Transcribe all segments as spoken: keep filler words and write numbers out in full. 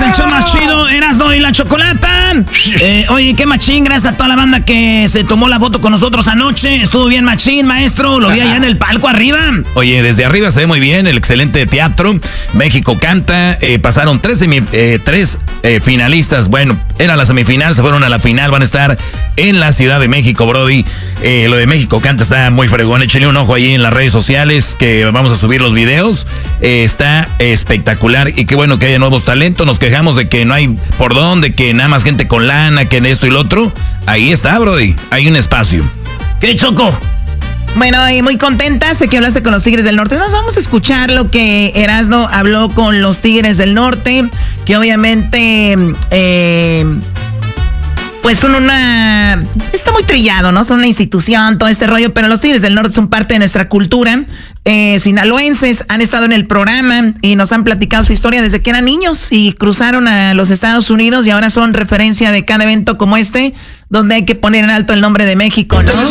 el show más chido, Erasmo y la Chocolata. Eh, oye, qué machín, gracias a toda la banda que se tomó la foto con nosotros anoche. Estuvo bien machín, maestro, lo vi allá en el palco arriba. Oye, desde arriba se ve muy bien, el excelente teatro. México canta, eh, pasaron tres, semi, eh, tres eh, finalistas. Bueno, era la semifinal, se fueron a la final, van a estar en la Ciudad de México, Brody. Eh, lo de México canta está muy fregón, échenle un ojo ahí en las redes sociales que vamos a subir los videos. Eh, está espectacular y qué bueno que haya nuevos talentos. Nos quejamos de que no hay por dónde, que nada más gente con lana, que en esto y lo otro. Ahí está, Brody, hay un espacio. ¿Qué, Choco? Bueno, y muy contenta, sé que hablaste con los Tigres del Norte. Nos vamos a escuchar lo que Erasmo habló con los Tigres del Norte, que obviamente, eh, pues son una... Está muy trillado, ¿no? Son una institución, todo este rollo, pero los Tigres del Norte son parte de nuestra cultura. Eh, sinaloenses han estado en el programa y nos han platicado su historia desde que eran niños y cruzaron a los Estados Unidos y ahora son referencia de cada evento como este, donde hay que poner en alto el nombre de México, ¿no?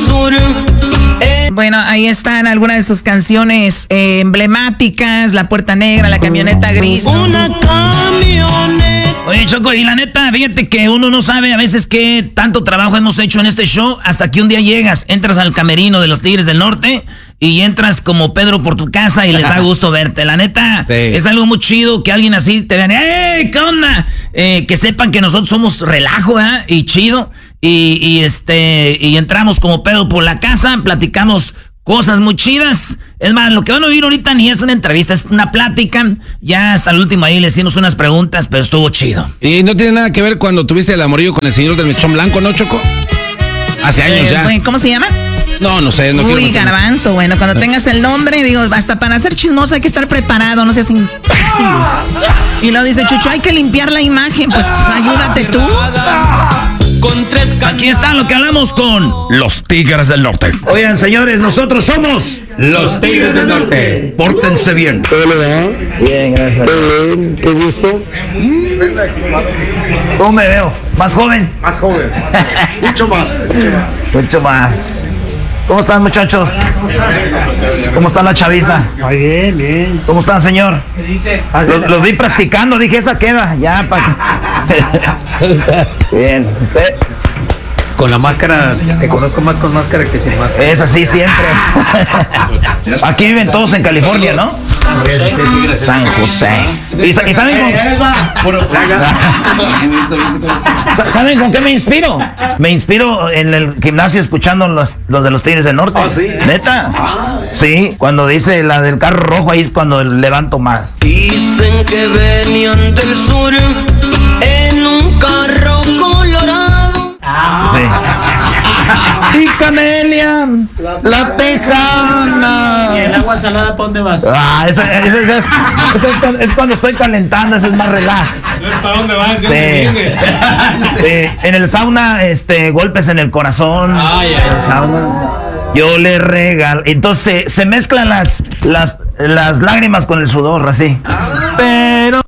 Bueno, ahí están algunas de sus canciones eh, emblemáticas, La Puerta Negra, La Camioneta Gris. Una camioneta. Oye, Choco, y la neta, fíjate que uno no sabe a veces qué tanto trabajo hemos hecho en este show hasta que un día llegas, entras al camerino de los Tigres del Norte y entras como Pedro por tu casa y les da gusto verte. La neta, sí. Es algo muy chido que alguien así te vean, ¡eh, qué onda! Eh, que sepan que nosotros somos relajo, ¿eh? Y chido. Y, y este y entramos como Pedro por la casa, platicamos cosas muy chidas. Es más, lo que van a oír ahorita ni es una entrevista, es una plática. Ya hasta el último ahí le hicimos unas preguntas, pero estuvo chido. Y no tiene nada que ver cuando tuviste el amorío con el señor del mechón blanco, ¿no, Choco? Hace años eh, ya. ¿Cómo se llama? No, no sé, no Uy, quiero... Uy, Garbanzo, bueno, cuando no. tengas el nombre, digo, hasta para ser chismoso hay que estar preparado, no seas imbécil. Y luego dice Chucho, hay que limpiar la imagen, pues ayúdate tú. Con tres Aquí está lo que hablamos con los Tigres del Norte. Oigan, señores, nosotros somos los Tigres del Norte. Pórtense bien. Hola. Bien, gracias. Qué bien, qué gusto. ¿Cómo me veo? ¿Más joven? Más joven. Mucho más. Mucho más. ¿Cómo están, muchachos? ¿Cómo está la chaviza? Muy bien, bien. ¿Cómo están, señor? ¿Qué dice? Los lo vi practicando, dije, esa queda. Ya, para bien. ¿Usted? Con la máscara, te conozco más con máscara que sin máscara. Es así siempre. Aquí viven todos en California, ¿no? San José. ¿Y, y saben con ¿Saben con qué me inspiro? Me inspiro en el gimnasio escuchando los, los de los Tigres del Norte. ¿Oh, sí? ¿Neta? Ah. Sí, cuando dice la del carro rojo, ahí es cuando levanto más. Dicen que venían del sur en un carro colorado. Sí. Y Camelia, la, la tejana. ¿Y el agua salada para dónde vas? Ah, esa, esa, esa, es, esa es, cuando, es cuando estoy calentando, ese es más relax. ¿No es para dónde vas? Sí. Sí. En el sauna, este, golpes en el corazón. Ay, ay, en el sauna. Yo le regalo. Entonces se mezclan las, las, las lágrimas con el sudor, así. Pero.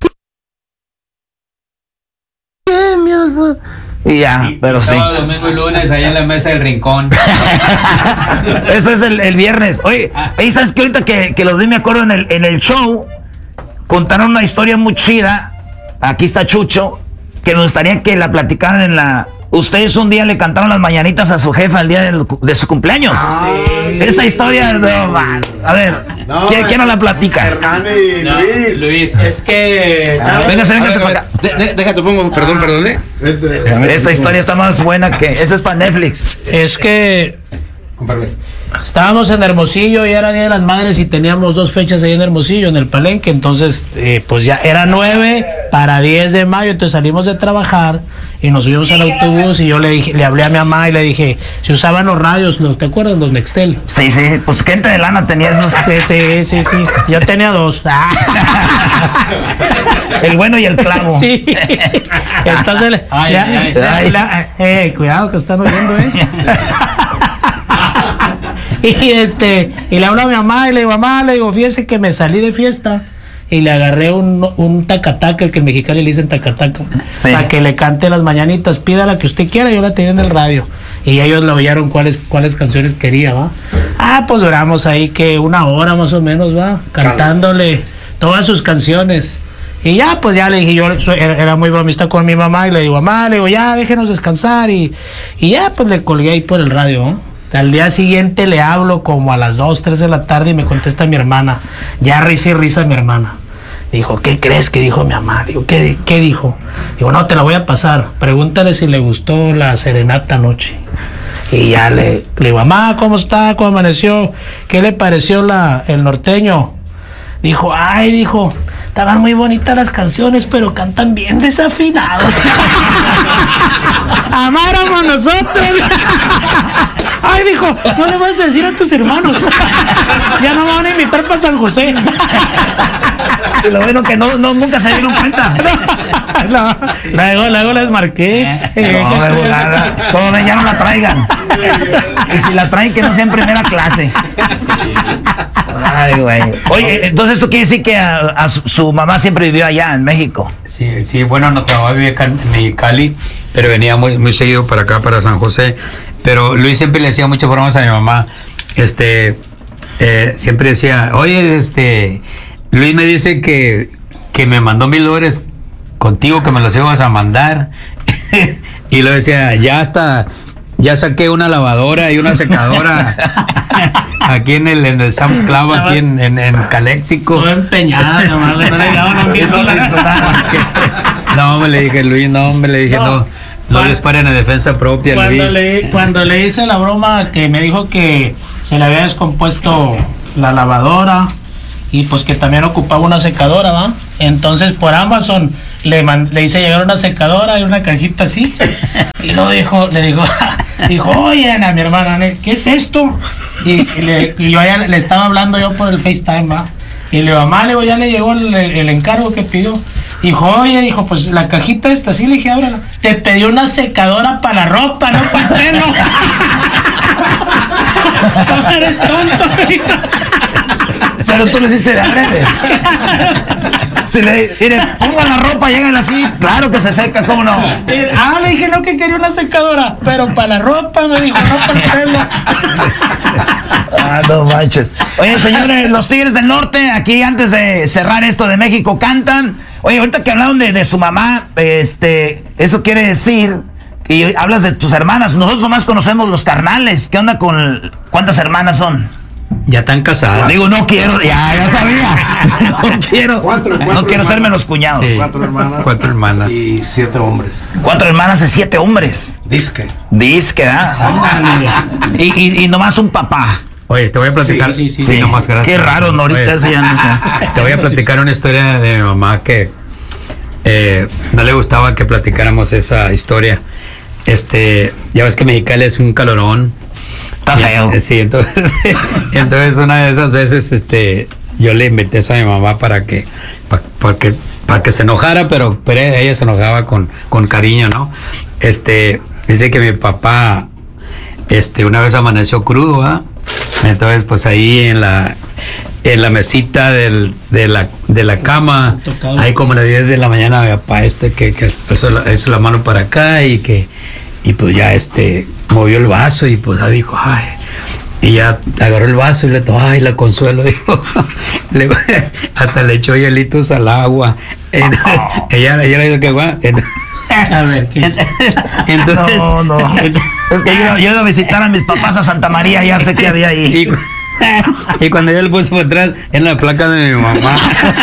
Y ya, y, pero y sí. Sábado, domingo y lunes allá en la mesa del rincón. Eso es el, el viernes. Oye, ¿y sabes que ahorita que, que los vi, me acuerdo en el, en el show, contaron una historia muy chida. Aquí está Chucho, que me gustaría que la platicaran en la... Ustedes un día le cantaron las mañanitas a su jefa el día del, de su cumpleaños. Ah, Esta sí, historia, no, man. A ver, no, ¿quién, ¿quién nos la platica? Hernán y no, Luis. Luis, es que... Ah, véngase, véngase para acá. De, de, déjate, pongo, perdón, ah, perdón, ¿eh? Esta historia está más buena que... Eso es para Netflix. Es que... Estábamos en Hermosillo y era Día de las Madres y teníamos dos fechas ahí en Hermosillo, en el Palenque, entonces eh, pues ya era nueve para diez de mayo, entonces salimos de trabajar y nos subimos al autobús y yo le dije, le hablé a mi mamá y le dije, si usaban los radios, los, ¿te acuerdas? Los Nextel. Sí, sí, pues gente de lana tenía esos. Sí, sí, sí, sí, yo tenía dos. El bueno y el clavo. Sí. Entonces, ay, ya, ay, ya, ay. La, eh, cuidado que están oyendo, eh. Y este, y le hablo a mi mamá y le digo, mamá, le digo, fíjese que me salí de fiesta y le agarré un, un tacataca, el que en Mexicali le dicen tacataca, sí, para que le cante las mañanitas, pídala que usted quiera, yo la tenía en el radio. Y ellos le oyeron cuáles, cuáles canciones quería, ¿va? Ah, pues duramos ahí que una hora más o menos, ¿va? Cantándole todas sus canciones. Y ya, pues ya le dije, yo soy, era muy bromista con mi mamá y le digo, mamá, le digo, ya, déjenos descansar. Y, y ya, pues le colgué ahí por el radio, ¿no? Al día siguiente le hablo como a las dos, tres de la tarde y me contesta mi hermana. Ya risa y risa mi hermana. Dijo, ¿qué crees que dijo mi mamá? Digo, ¿qué, qué dijo? Digo, no, te la voy a pasar. Pregúntale si le gustó la serenata anoche. Y ya le, le digo, mamá, ¿cómo está? ¿Cómo amaneció? ¿Qué le pareció la, el norteño? Dijo, ay, dijo, estaban muy bonitas las canciones, pero cantan bien desafinados. Amáramos nosotros. Ay, dijo, no le vas a decir a tus hermanos. Ya no me van a invitar para San José. Y lo bueno que no, no nunca se dieron cuenta. No, no, luego, luego les marqué. No, de volada. Como ven, ya no la traigan. Y si la traen, que no sea en primera clase. Ay, güey. Oye, entonces esto quiere decir que a, a su, su mamá siempre vivió allá en México. Sí, sí, bueno, nuestra mamá vivía acá en Mexicali, pero venía muy, muy seguido para acá, para San José. Pero Luis siempre le hacía muchas bromas a mi mamá. Este, eh, siempre decía, oye, este, Luis me dice que, que me mandó mil dólares contigo, que me los ibas a mandar. Y luego decía, ya hasta, ya saqué una lavadora y una secadora aquí en el, en el Sam's Club, aquí en, en, en Caléxico. Todo empeñada, nomás, no le daban mil dólares. No, me le dije, Luis, no, me le dije, no. no. No les paren en defensa propia, cuando Luis. Le, cuando le hice la broma que me dijo que se le había descompuesto la lavadora y pues que también ocupaba una secadora, ¿va? Entonces por Amazon le, man, le hice llegar una secadora y una cajita así. Y luego dijo, le dijo, dijo, oye Ana, mi hermana, ¿qué es esto? Y, y, le, y yo ya le estaba hablando yo por el FaceTime, ¿va? Y le digo, mamá, le digo, ya le llegó el, el encargo que pidió. Dijo, oye, dijo, pues la cajita esta, sí, le dije, ábrala. Te pedí una secadora para la ropa, no para el pelo. Eres tonto, hijo. Pero tú le hiciste de breve. Si le mire, pongan la ropa, llegan así, claro que se seca, ¿cómo no? Eh, ah, le dije, no, que quería una secadora, pero para la ropa, me dijo, no para el pelo. Ah, no manches. Oye, señores, los Tigres del Norte, aquí antes de cerrar esto de México cantan. Oye, ahorita que hablaron de, de su mamá, este, eso quiere decir, y hablas de tus hermanas, nosotros nomás conocemos los carnales. ¿Qué onda con, cuántas hermanas son? Ya están casadas. Digo, no quiero, ya, ya sabía. No quiero, cuatro, cuatro no quiero ser menos cuñados. Sí, cuatro hermanas. Cuatro hermanas. Y siete hombres. Cuatro hermanas de siete hombres. Disque. Disque, ¿ah? y, y, y nomás un papá. Oye, te voy a platicar. Sí, sí, sí, sí. nomás gracias. Qué raro, ¿no? Ahorita eso ya no sé. Te voy a platicar una historia de mi mamá que eh, no le gustaba que platicáramos esa historia. Este, ya ves que Mexicali es un calorón. Está feo. Y, sí, entonces, entonces una de esas veces, este, yo le inventé eso a mi mamá para que, pa, porque, para que se enojara, pero, pero ella se enojaba con, con cariño, ¿no? Este, dice que mi papá, este, una vez amaneció crudo, ¿ah? Entonces, pues ahí en la en la mesita del, de la de la cama, ahí como a las diez de la mañana, mi papá este que, que hizo, la, hizo la mano para acá y que y pues ya este movió el vaso y pues ya dijo, ay, y ya agarró el vaso y le dijo, ay, la consuelo, dijo, le, hasta le echó hielitos al agua. Entonces, oh. ella, ella le dijo que va. A ver, ¿qué? Entonces, no, no. Entonces, es que yo, yo iba a visitar a mis papás a Santa María, ya sé que había ahí. Y, y cuando yo le puse por atrás, en la placa de mi mamá.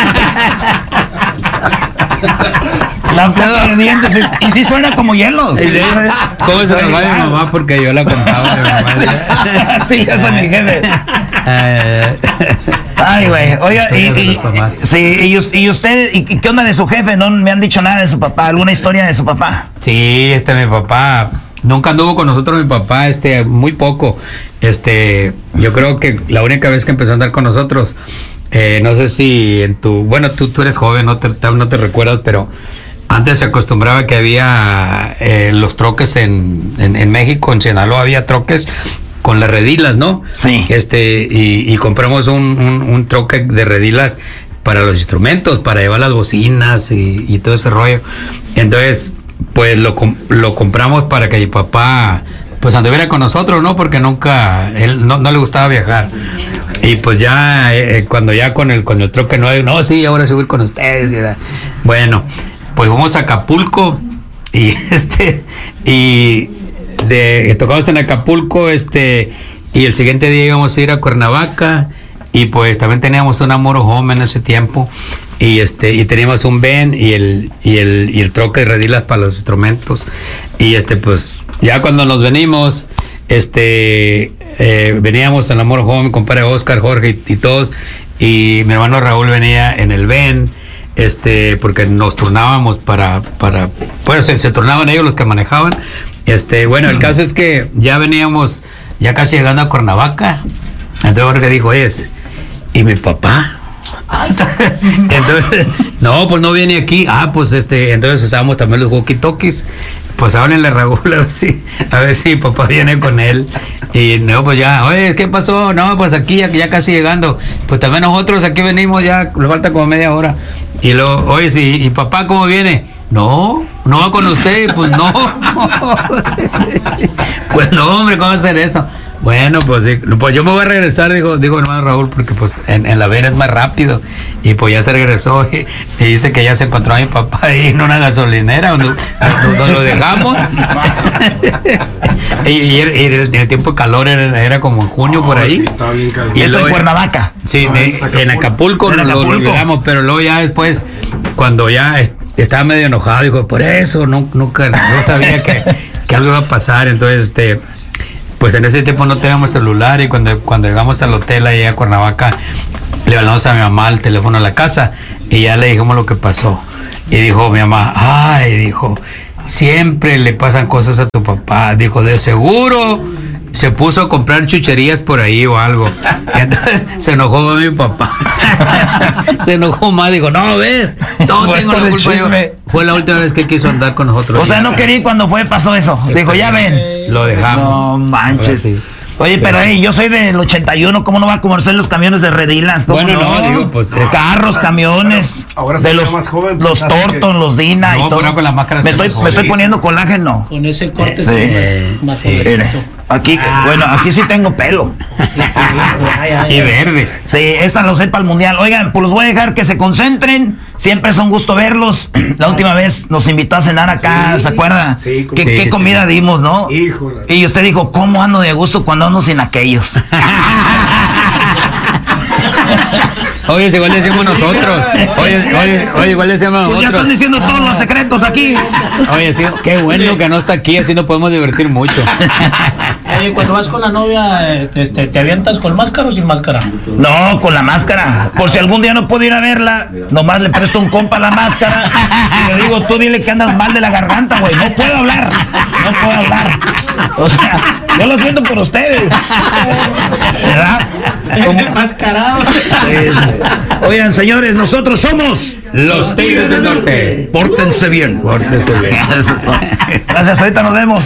La placa de dientes. Y, y sí suena como hielo. ¿Cómo se nos va mi mamá? Porque yo la contaba de mi mamá. Sí, ya soy mi jefe. Ay, güey. Oiga, y, y, sí, y, y usted, y, ¿qué onda de su jefe? No me han dicho nada de su papá. ¿Alguna historia de su papá? Sí, este, mi papá. Nunca anduvo con nosotros mi papá, este, muy poco. Este, yo creo que la única vez que empezó a andar con nosotros, eh, no sé si en tu, bueno, tú, tú eres joven, no te, no te recuerdas, pero antes se acostumbraba que había eh, los troques en, en, en México, en Sinaloa había troques con las redilas, ¿no? Sí. Este, y, y compramos un, un, un troque de redilas para los instrumentos, para llevar las bocinas y, y todo ese rollo. Entonces, pues lo, lo compramos para que mi papá pues anduviera con nosotros, ¿no? Porque nunca, él no, no le gustaba viajar. Y pues ya, eh, cuando ya con el, con el troque nuevo, no, sí, ahora sí voy con ustedes. ¿Verdad? Bueno, pues vamos a Acapulco y este, y de, tocamos en Acapulco, este, y el siguiente día íbamos a ir a Cuernavaca, y pues también teníamos un motorhome en ese tiempo. Y este, y teníamos un Ben y el, y el, y el troque de redilas para los instrumentos. Y este, pues, ya cuando nos venimos, este, eh, veníamos en el motorhome, mi compadre Oscar, Jorge y, y todos, y mi hermano Raúl venía en el Ben, este, porque nos turnábamos para, para, pues se, se turnaban ellos los que manejaban. Este, bueno, el caso es que ya veníamos, ya casi llegando a Cuernavaca. Entonces Jorge dijo, oye, ¿y mi papá? Entonces, no, pues no viene aquí. Ah, pues este, entonces usábamos también los walkie-talkies. Pues háblenle a Raúl a ver si, a ver si papá viene con él. Y no, pues ya, oye, ¿qué pasó? No, pues aquí ya, ya casi llegando. Pues también nosotros aquí venimos, ya nos falta como media hora. Y luego, oye, sí, ¿y papá cómo viene? No, no va con usted, pues no. Pues no, hombre, ¿cómo hacer eso? Bueno, pues, pues yo me voy a regresar, dijo, dijo hermano Raúl, porque pues en, en la vena es más rápido. Y pues ya se regresó y, y dice que ya se encontró a mi papá ahí en una gasolinera donde, donde lo dejamos. y, y, y el, el tiempo de calor era, era como en junio, oh, por ahí. Sí, y eso en Cuernavaca. Sí, ah, en, Acapulco. en Acapulco, en Acapulco. Lo olvidamos, pero luego ya después, cuando ya est- estaba medio enojado, dijo, por eso no, nunca, no sabía que, que algo iba a pasar. Entonces, este... pues en ese tiempo no teníamos celular, y cuando, cuando llegamos al hotel ahí a Cuernavaca, le hablamos a mi mamá al teléfono a la casa y ya le dijimos lo que pasó. Y dijo mi mamá, ay, dijo, siempre le pasan cosas a tu papá. Dijo, de seguro se puso a comprar chucherías por ahí o algo. Y entonces se enojó mi papá. Se enojó más, dijo, no, ves, todo tengo la culpa yo. Fue la última vez que quiso andar con nosotros. O sea, no quería, cuando fue, pasó eso. Se dijo, ya ven. Lo dejamos. No manches. Sí. Oye, pero hey, yo soy del ochenta y uno, ¿cómo no va a conocer los camiones de Redilas? Bueno, no, no, digo, pues... Es... Carros, camiones, ahora de los, más joven, los Thornton, que... los Dina no, y todo. Con las máscaras me estoy, me estoy poniendo colágeno. Con ese corte eh, sí, más, más eh, Aquí, ah. bueno, aquí sí tengo pelo. Y verde. Sí, esta lo sé para el mundial. Oigan, pues los voy a dejar que se concentren. Siempre es un gusto verlos. La última vez nos invitó a cenar acá, sí, ¿se acuerda? Sí, ¿Qué, sí, qué sí. comida dimos, no? Híjole. Y usted dijo, ¿cómo ando de gusto cuando ando sin aquellos? Oye, igual le decimos nosotros. Oye, oye, oye, igual le decimos nosotros. Pues ya están diciendo todos los secretos aquí. Oye, sí, qué bueno que no está aquí, así nos podemos divertir mucho. Oye, cuando vas con la novia, este, ¿te avientas con máscara o sin máscara? No, con la máscara. Por si algún día no puedo ir a verla, nomás le presto un compa la máscara y le digo, tú dile que andas mal de la garganta, güey. No puedo hablar, no puedo hablar. O sea, yo lo siento por ustedes. ¿Verdad? Como mascarado. Oigan, señores, nosotros somos los Tigres del Norte. Pórtense bien. Pórtense bien. Gracias, ahorita nos vemos.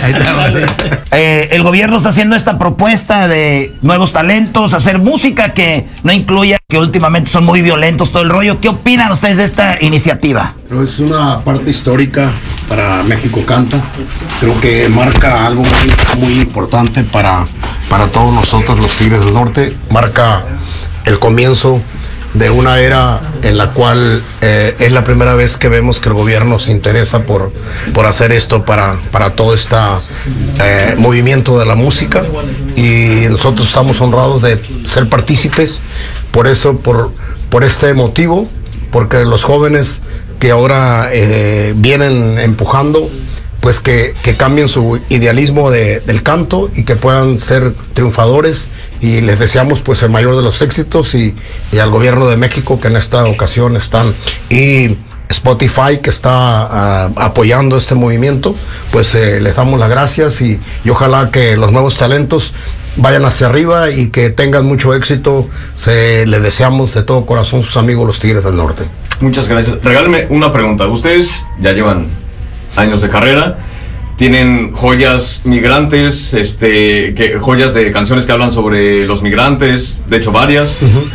Eh, el gobierno está haciendo esta propuesta de nuevos talentos, hacer música que no incluya, que últimamente son muy violentos, todo el rollo. ¿Qué opinan ustedes de esta iniciativa? Pero es una parte histórica para México Canta. Creo que marca algo muy, muy importante para, para todos nosotros los Tigres del Norte. Marca el comienzo de una era en la cual eh, es la primera vez que vemos que el gobierno se interesa por, por hacer esto para, para todo este eh, movimiento de la música, y nosotros estamos honrados de ser partícipes. Por eso, por, por este motivo, porque los jóvenes que ahora eh, vienen empujando, pues que, que cambien su idealismo de, del canto y que puedan ser triunfadores, y les deseamos pues el mayor de los éxitos, y, y al gobierno de México, que en esta ocasión están, y Spotify, que está uh, apoyando este movimiento, pues eh, les damos las gracias, y, y ojalá que los nuevos talentos vayan hacia arriba y que tengan mucho éxito. Se les deseamos de todo corazón, sus amigos los Tigres del Norte. Muchas gracias. Regálenme una pregunta. Ustedes ya llevan años de carrera, tienen joyas migrantes, este, que, joyas de canciones que hablan sobre los migrantes, de hecho varias. Uh-huh.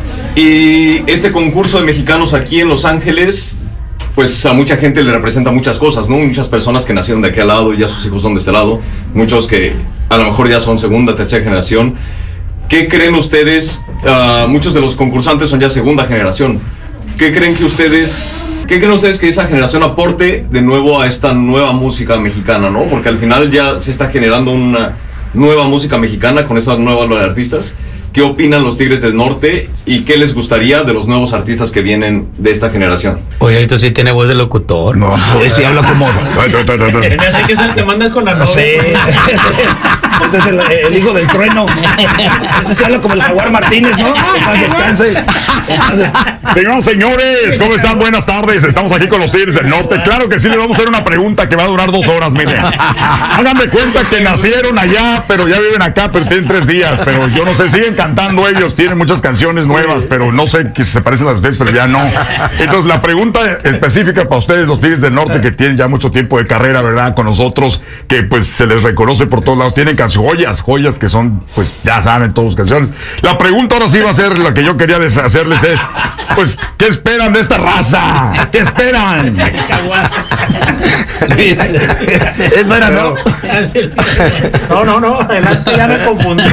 Y este concurso de mexicanos aquí en Los Ángeles, pues a mucha gente le representa muchas cosas, ¿no? Muchas personas que nacieron de aquel lado y ya sus hijos son de este lado, muchos que a lo mejor ya son segunda, tercera generación. ¿Qué creen ustedes? Uh, muchos de los concursantes son ya segunda generación. ¿Qué creen que ustedes, qué creen ustedes que esa generación aporte de nuevo a esta nueva música mexicana, ¿no? Porque al final ya se está generando una nueva música mexicana con estas nuevas artistas. ¿Qué opinan los Tigres del Norte y qué les gustaría de los nuevos artistas que vienen de esta generación? Oye, esto sí tiene voz de locutor. No, pues sí habla como... Me hace que es el que manda con la No sé. Este es el, el hijo del trueno. Este se habla como el Jaguar Martínez, ¿no? Más descanse. Entonces... Señoras, señores, ¿cómo están? Buenas tardes. Estamos aquí con los Tigres del Norte. Claro que sí, les vamos a hacer una pregunta que va a durar dos horas, miren. Hagan de cuenta que nacieron allá, pero ya viven acá, pero tienen tres días. Pero yo no sé, siguen cantando ellos, tienen muchas canciones nuevas, pero no sé que se parecen a las de ustedes, pero ya no. Entonces, la pregunta específica para ustedes, los Tigres del Norte, que tienen ya mucho tiempo de carrera, ¿verdad? Con nosotros, que pues se les reconoce por todos lados, tienen canciones, joyas, joyas que son, pues ya saben, todas las canciones. La pregunta ahora sí va a ser la que yo quería hacerles es, pues, ¿qué esperan de esta raza? ¿Qué esperan? Eso era, ¿no? No, no, no, adelante, ya me confundí.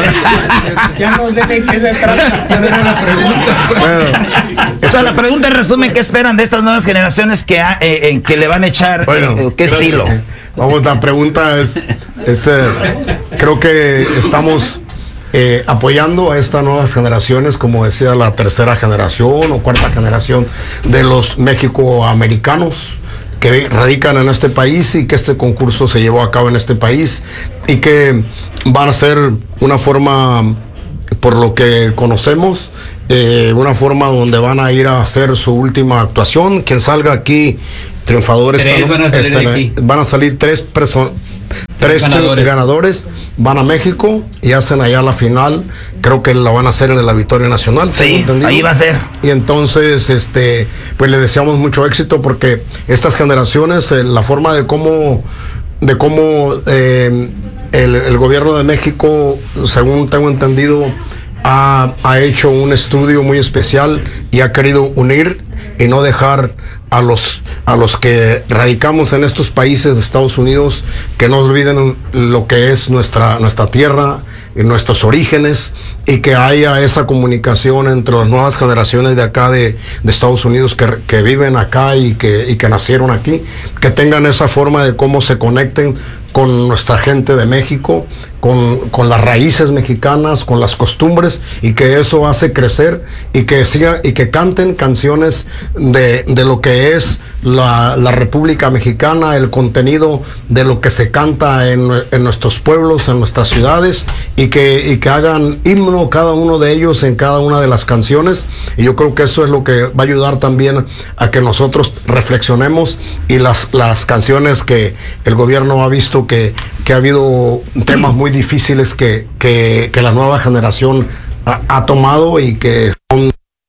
Ya no sé de qué se trata. Era la pregunta. Bueno, o sea, la pregunta en resumen, ¿qué esperan de estas nuevas generaciones que, ha, eh, eh, que le van a echar? Bueno, eh, ¿qué estilo? Vamos, la pregunta es, es eh, creo que estamos eh, apoyando a estas nuevas generaciones, como decía, la tercera generación o cuarta generación de los mexicoamericanos que radican en este país y que este concurso se llevó a cabo en este país y que van a ser una forma, por lo que conocemos, eh, una forma donde van a ir a hacer su última actuación. Quien salga aquí triunfadores tres van a salir, este, aquí. Van a salir tres personas. Tres ganadores. ganadores van a México y hacen allá la final. Creo que la van a hacer en la Victoria Nacional. Sí, ahí va a ser. Y entonces, este, pues le deseamos mucho éxito porque estas generaciones, eh, la forma de cómo, de cómo eh, el, el gobierno de México, según tengo entendido, ha, ha hecho un estudio muy especial y ha querido unir y no dejar a los a los que radicamos en estos países de Estados Unidos que no olviden lo que es nuestra nuestra tierra y nuestros orígenes, y que haya esa comunicación entre las nuevas generaciones de acá de, de Estados Unidos que, que viven acá y que, y que nacieron aquí, que tengan esa forma de cómo se conecten con nuestra gente de México, con, con las raíces mexicanas, con las costumbres, y que eso hace crecer y que sigan y que canten canciones de, de lo que es la, la República Mexicana, el contenido de lo que se canta en, en nuestros pueblos, en nuestras ciudades, y que, y que hagan himno cada uno de ellos en cada una de las canciones. Y yo creo que eso es lo que va a ayudar también a que nosotros reflexionemos, y las, las canciones que el gobierno ha visto que, que ha habido temas muy difíciles que, que, que la nueva generación ha, ha tomado, y que son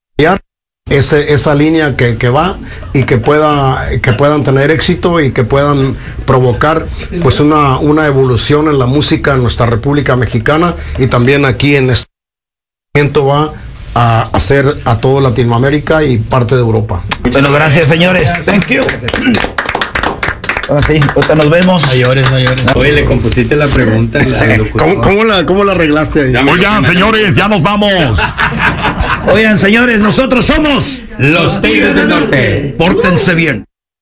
ese, esa línea que, que va, y que pueda que puedan tener éxito y que puedan provocar pues una, una evolución en la música en nuestra República Mexicana, y también aquí en este momento va a hacer a toda Latinoamérica y parte de Europa. Bueno, gracias, señores. Thank you. Ahora sí, ahorita nos vemos. Mayores, mayores. Oye, le compusiste la pregunta. La ¿Cómo, cómo, la, ¿Cómo la arreglaste ahí? Oigan, señores, ya nos vamos. Oigan, señores, nosotros somos los Tigres del Norte. Pórtense bien.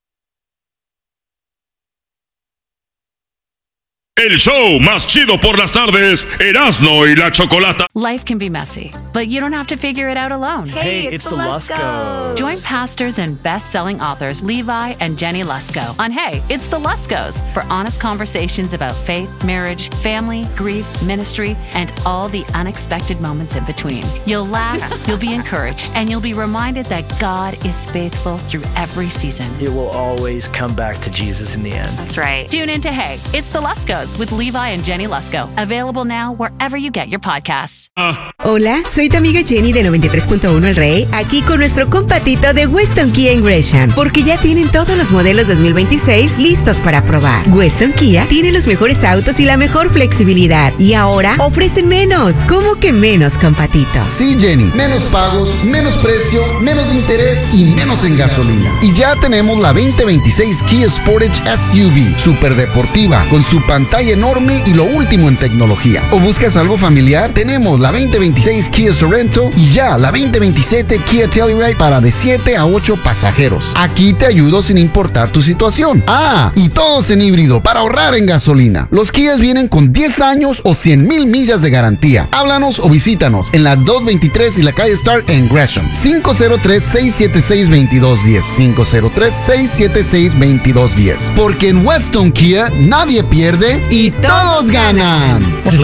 El show más chido por las tardes, Erasmo y la Chocolata. Life can be messy, but you don't have to figure it out alone. Hey, it's, it's the Luskos. Join pastors and best-selling authors Levi and Jenny Lusko on Hey, It's the Luskos for honest conversations about faith, marriage, family, grief, ministry, and all the unexpected moments in between. You'll laugh, you'll be encouraged, and you'll be reminded that God is faithful through every season. It will always come back to Jesus in the end. That's right. Tune in to Hey, It's the Luskos with Levi and Jenny Lusko. Available now wherever you get your podcasts. Hola, soy tu amiga Jenny de noventa y tres punto uno El Rey, aquí con nuestro compatito de Weston Kia en Gresham, porque ya tienen todos los modelos dos mil veintiséis listos para probar. Weston Kia tiene los mejores autos y la mejor flexibilidad, y ahora ofrecen menos. ¿Cómo que menos, compatito? Sí, Jenny, menos pagos, menos precio, menos interés y menos en gasolina. Y ya tenemos la veinte veintiséis Kia Sportage S U V, super deportiva, con su pantalla detalle enorme y lo último en tecnología. ¿O buscas algo familiar? Tenemos la veinte veintiséis Kia Sorento y ya la veinte veintisiete Kia Telluride para de siete a ocho pasajeros. Aquí te ayudo sin importar tu situación. Ah, y todos en híbrido para ahorrar en gasolina. Los Kias vienen con diez años o cien mil millas de garantía. Háblanos o visítanos en la dos veintitrés y la calle Stark en Gresham. cinco cero tres, seis siete seis, dos dos uno cero. cinco cero tres, seis siete seis, dos dos uno cero. Porque en Weston Kia nadie pierde y todos ganan.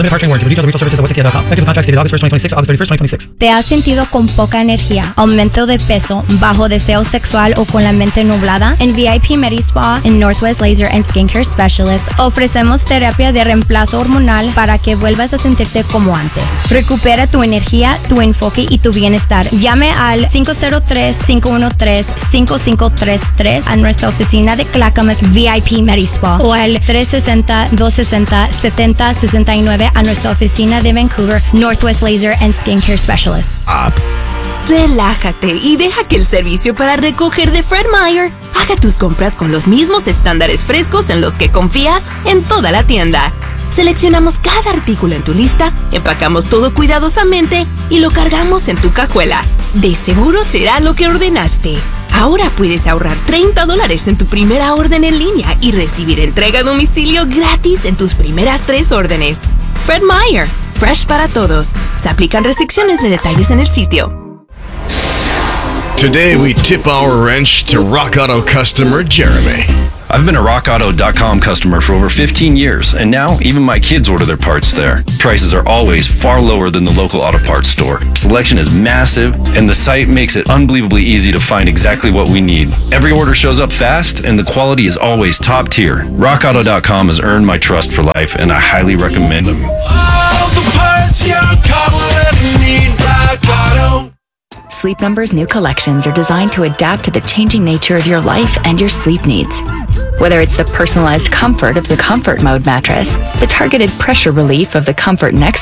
¿Te has sentido con poca energía, aumento de peso, bajo deseo sexual o con la mente nublada? En V I P MediSpa, en Northwest Laser and Skincare Specialists, ofrecemos terapia de reemplazo hormonal para que vuelvas a sentirte como antes. Recupera tu energía, tu enfoque y tu bienestar. Llame al cinco cero tres, cinco uno tres, cinco cinco tres tres a nuestra oficina de Clackamas V I P MediSpa o al tres seis cero, dos seis cero, siete cero seis nueve a nuestra oficina de Vancouver, Northwest Laser and Skincare Specialists. Relájate y deja que el servicio para recoger de Fred Meyer haga tus compras con los mismos estándares frescos en los que confías en toda la tienda. Seleccionamos cada artículo en tu lista, empacamos todo cuidadosamente y lo cargamos en tu cajuela. De seguro será lo que ordenaste. Ahora puedes ahorrar treinta dólares en tu primera orden en línea y recibir entrega a domicilio gratis en tus primeras tres órdenes. Fred Meyer, fresh para todos. Se aplican restricciones de detalles en el sitio. Today we tip our wrench to Rock Auto customer Jeremy. I've been a rock auto dot com customer for over fifteen years, and now even my kids order their parts there. Prices are always far lower than the local auto parts store. Selection is massive, and the site makes it unbelievably easy to find exactly what we need. Every order shows up fast, and the quality is always top tier. rock auto dot com has earned my trust for life, and I highly recommend them. All the parts your car will ever need, Rock Auto. Sleep Number's new collections are designed to adapt to the changing nature of your life and your sleep needs. Whether it's the personalized comfort of the Comfort Mode mattress, the targeted pressure relief of the Comfort Next